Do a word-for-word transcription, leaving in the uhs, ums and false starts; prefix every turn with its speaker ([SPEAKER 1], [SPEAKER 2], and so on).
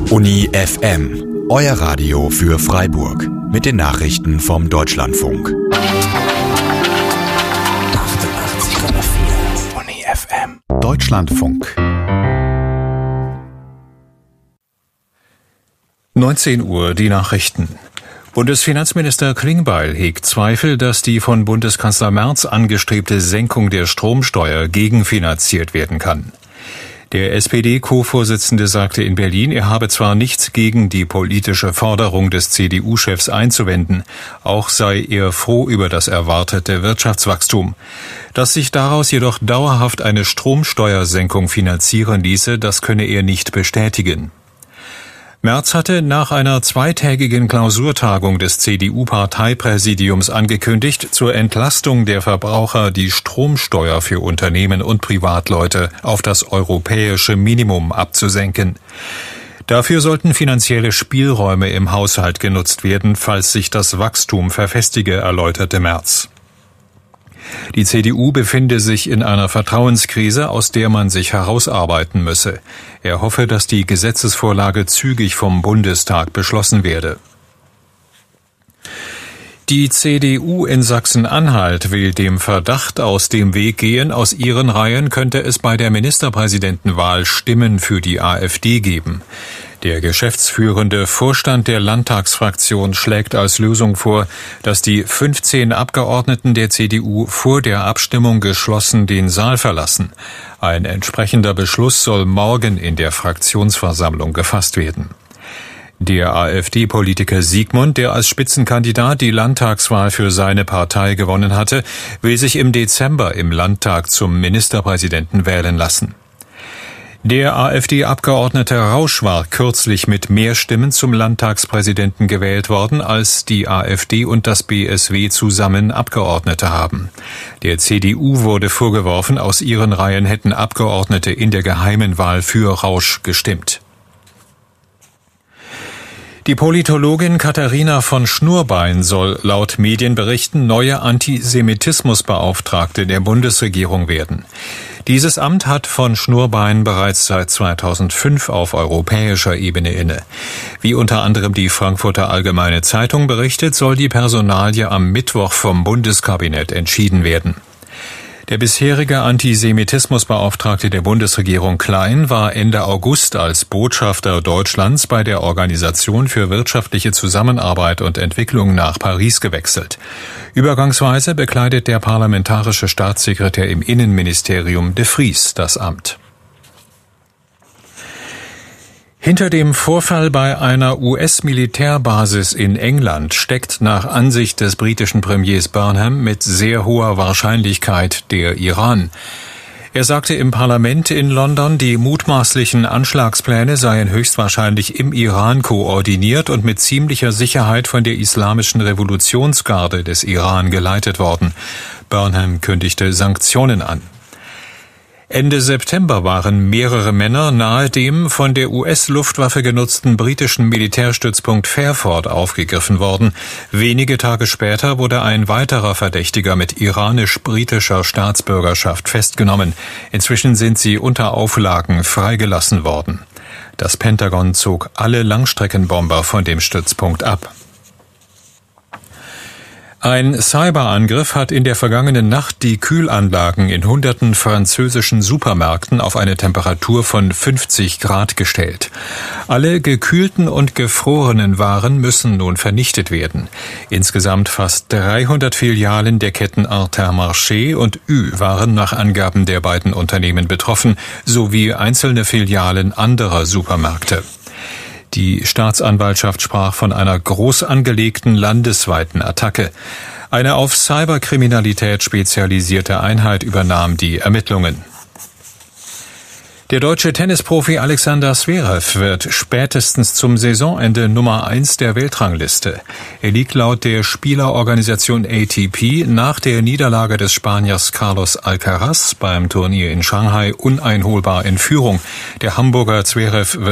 [SPEAKER 1] Uni F M, euer Radio für Freiburg. Mit den Nachrichten vom Deutschlandfunk. achtundachtzig Komma vier Uni F M. Deutschlandfunk.
[SPEAKER 2] neunzehn Uhr, die Nachrichten. Bundesfinanzminister Klingbeil hegt Zweifel, dass die von Bundeskanzler Merz angestrebte Senkung der Stromsteuer gegenfinanziert werden kann. Der S P D-Co-Vorsitzende sagte in Berlin, er habe zwar nichts gegen die politische Forderung des C D U-Chefs einzuwenden, auch sei er froh über das erwartete Wirtschaftswachstum. Dass sich daraus jedoch dauerhaft eine Stromsteuersenkung finanzieren ließe, das könne er nicht bestätigen. Merz hatte nach einer zweitägigen Klausurtagung des C D U-Parteipräsidiums angekündigt, zur Entlastung der Verbraucher die Stromsteuer für Unternehmen und Privatleute auf das europäische Minimum abzusenken. Dafür sollten finanzielle Spielräume im Haushalt genutzt werden, falls sich das Wachstum verfestige, erläuterte Merz. Die C D U befinde sich in einer Vertrauenskrise, aus der man sich herausarbeiten müsse. Er hoffe, dass die Gesetzesvorlage zügig vom Bundestag beschlossen werde. Die C D U in Sachsen-Anhalt will dem Verdacht aus dem Weg gehen, aus ihren Reihen könnte es bei der Ministerpräsidentenwahl Stimmen für die AfD geben. Der geschäftsführende Vorstand der Landtagsfraktion schlägt als Lösung vor, dass die fünfzehn Abgeordneten der C D U vor der Abstimmung geschlossen den Saal verlassen. Ein entsprechender Beschluss soll morgen in der Fraktionsversammlung gefasst werden. Der AfD-Politiker Siegmund, der als Spitzenkandidat die Landtagswahl für seine Partei gewonnen hatte, will sich im Dezember im Landtag zum Ministerpräsidenten wählen lassen. Der AfD-Abgeordnete Rausch war kürzlich mit mehr Stimmen zum Landtagspräsidenten gewählt worden, als die AfD und das B S W zusammen Abgeordnete haben. Der C D U wurde vorgeworfen, aus ihren Reihen hätten Abgeordnete in der geheimen Wahl für Rausch gestimmt. Die Politologin Katharina von Schnurbein soll laut Medienberichten neue Antisemitismusbeauftragte der Bundesregierung werden. Dieses Amt hat von Schnurbein bereits seit zweitausendfünf auf europäischer Ebene inne. Wie unter anderem die Frankfurter Allgemeine Zeitung berichtet, soll die Personalie am Mittwoch vom Bundeskabinett entschieden werden. Der bisherige Antisemitismusbeauftragte der Bundesregierung Klein war Ende August als Botschafter Deutschlands bei der Organisation für wirtschaftliche Zusammenarbeit und Entwicklung nach Paris gewechselt. Übergangsweise bekleidet der parlamentarische Staatssekretär im Innenministerium de Vries das Amt. Hinter dem Vorfall bei einer U S-Militärbasis in England steckt nach Ansicht des britischen Premiers Burnham mit sehr hoher Wahrscheinlichkeit der Iran. Er sagte im Parlament in London, die mutmaßlichen Anschlagspläne seien höchstwahrscheinlich im Iran koordiniert und mit ziemlicher Sicherheit von der Islamischen Revolutionsgarde des Iran geleitet worden. Burnham kündigte Sanktionen an. Ende September waren mehrere Männer nahe dem von der U S-Luftwaffe genutzten britischen Militärstützpunkt Fairford aufgegriffen worden. Wenige Tage später wurde ein weiterer Verdächtiger mit iranisch-britischer Staatsbürgerschaft festgenommen. Inzwischen sind sie unter Auflagen freigelassen worden. Das Pentagon zog alle Langstreckenbomber von dem Stützpunkt ab. Ein Cyberangriff hat in der vergangenen Nacht die Kühlanlagen in hunderten französischen Supermärkten auf eine Temperatur von fünfzig Grad gestellt. Alle gekühlten und gefrorenen Waren müssen nun vernichtet werden. Insgesamt fast dreihundert Filialen der Ketten Intermarché und Ü waren nach Angaben der beiden Unternehmen betroffen, sowie einzelne Filialen anderer Supermärkte. Die Staatsanwaltschaft sprach von einer groß angelegten landesweiten Attacke. Eine auf Cyberkriminalität spezialisierte Einheit übernahm die Ermittlungen. Der deutsche Tennisprofi Alexander Zverev wird spätestens zum Saisonende Nummer eins der Weltrangliste. Er liegt laut der Spielerorganisation A T P nach der Niederlage des Spaniers Carlos Alcaraz beim Turnier in Shanghai uneinholbar in Führung. Der Hamburger Zverev wird